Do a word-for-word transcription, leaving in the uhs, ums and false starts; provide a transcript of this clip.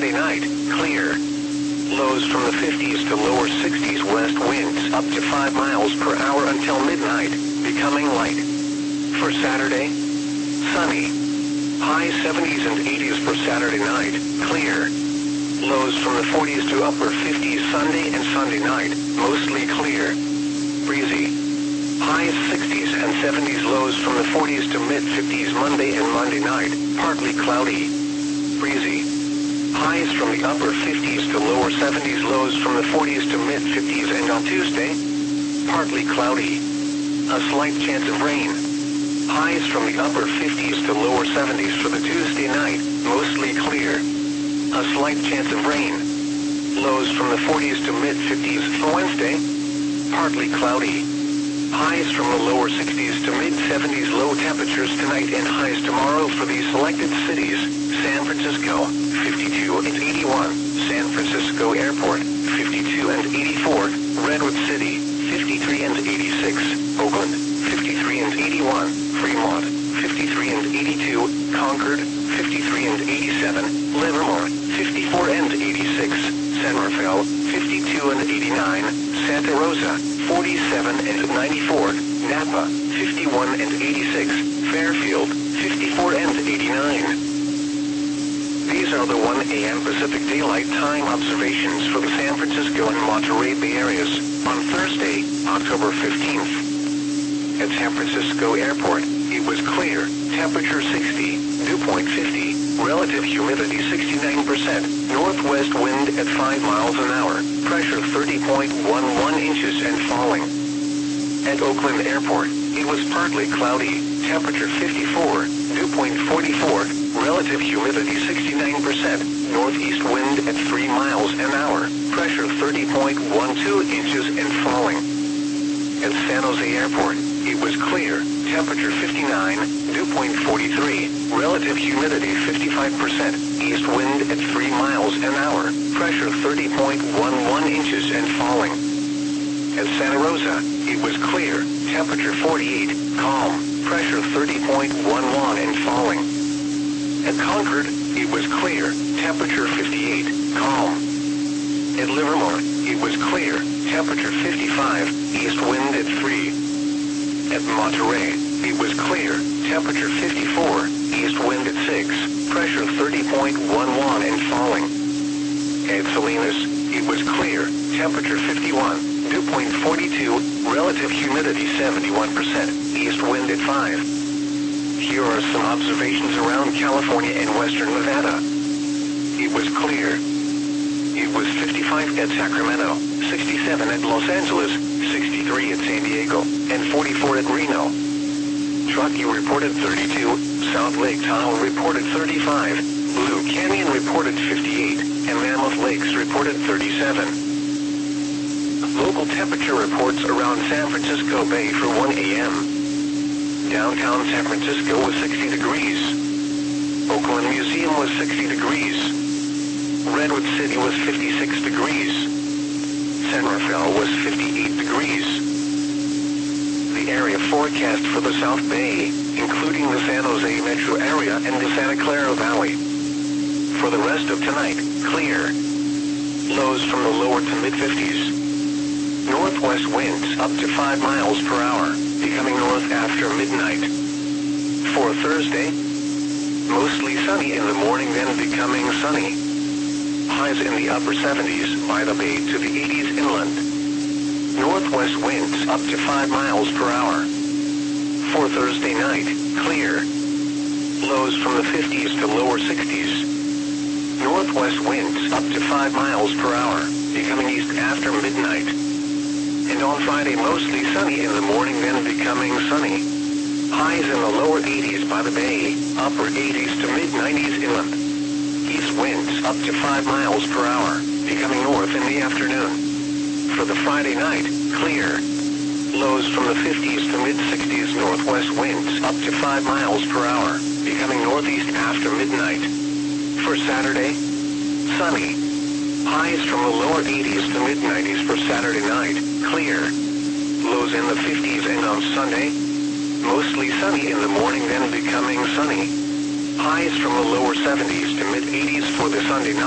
Friday night, clear. Lows from the fifties to lower sixties, west winds up to five miles per hour until midnight, becoming light. For Saturday, sunny. High seventies and eighties for Saturday night, clear. Lows from the forties to upper fifties Sunday and Sunday night, mostly clear. Breezy. Highs sixties and seventies, lows from the forties to mid-fifties Monday and Monday night, partly cloudy. Breezy. Highs from the upper fifties to lower seventies, lows from the forties to mid-fifties, and on Tuesday, partly cloudy. A slight chance of rain. Highs from the upper fifties to lower seventies for the Tuesday night, mostly clear. A slight chance of rain. Lows from the forties to mid-fifties for Wednesday, partly cloudy. Highs from the lower sixties to mid-seventies, low temperatures tonight and highs tomorrow for these selected cities: San Francisco, fifty-two and eighty-one, San Francisco Airport, fifty-two and eighty-four, Redwood City, fifty-three and eighty-six, Oakland, fifty-three and eighty-one, Fremont, fifty-three and eighty-two, Concord, fifty-three and eighty-seven, Livermore, fifty-four and eighty-six, San Rafael, fifty-two and eighty-nine, Santa Rosa, forty-seven and ninety-four, Napa, fifty-one and eighty-six, Fairfield, fifty-four and eighty-nine. These are the one A M Pacific Daylight Time observations for the San Francisco and Monterey Bay areas on Thursday, October fifteenth. At San Francisco Airport, it was clear, temperature sixty, dew point fifty, relative humidity sixty-nine percent, northwest wind at five miles an hour, pressure thirty point one one inches and falling. At Oakland Airport, it was partly cloudy, temperature fifty-four, dew point forty-four, relative humidity sixty-nine percent, northeast wind at three miles an hour, pressure thirty point one two inches and falling. At San Jose Airport, it was clear, temperature fifty-nine, dew point forty-three, relative humidity fifty-five percent, east wind at three miles an hour, pressure thirty point one one inches and falling. At Santa Rosa, it was clear, temperature forty-eight, calm, pressure thirty point one one and falling. At Concord, it was clear, temperature fifty-eight, calm. At Livermore, it was clear, temperature fifty-five, east wind at three. At Monterey, it was clear, temperature fifty-four, east wind at six, pressure thirty point one one and falling. At Salinas, it was clear, temperature fifty-one, dew point forty-two, relative humidity seventy-one percent, east wind at five. Here are some observations around California and western Nevada. It was clear. It was fifty-five at Sacramento, sixty-seven at Los Angeles, sixty-three at San Diego, and forty-four at Reno. Truckee reported thirty-two, South Lake Tahoe reported thirty-five, Blue Canyon reported fifty-eight, and Mammoth Lakes reported thirty-seven. Local temperature reports around San Francisco Bay for one A M Downtown San Francisco was sixty degrees. Oakland Museum was sixty degrees. Redwood City was fifty-six degrees. San Rafael was fifty-eight degrees. The area forecast for the South Bay, including the San Jose metro area and the Santa Clara Valley. For the rest of tonight, clear. Lows from the lower to mid-fifties. Northwest winds up to five miles per hour, becoming north after midnight. For Thursday, mostly sunny in the morning, then becoming sunny. Highs in the upper seventies by the bay to the eighties inland. Northwest winds up to five miles per hour. For Thursday night, clear. Lows from the fifties to lower sixties. Northwest winds up to five miles per hour, becoming east after midnight. And on Friday, mostly sunny in the morning, then becoming sunny. Highs in the lower eighties by the bay, upper eighties to mid-nineties inland. East winds up to five miles per hour, becoming north in the afternoon. For the Friday night, clear. Lows from the fifties to mid-sixties, northwest winds up to five miles per hour, becoming northeast after midnight. For Saturday, sunny. Highs from the lower eighties to mid-nineties for Saturday night, clear. Lows in the fifties, and on Sunday, mostly sunny in the morning, then becoming sunny. Highs from the lower seventies to mid-eighties for the Sunday night.